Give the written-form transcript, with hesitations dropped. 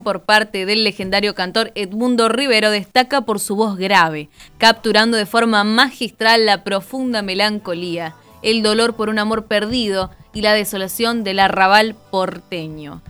por parte del legendario cantor Edmundo Rivero destaca por su voz grave, capturando de forma magistral la profunda melancolía, el dolor por un amor perdido y la desolación del arrabal porteño.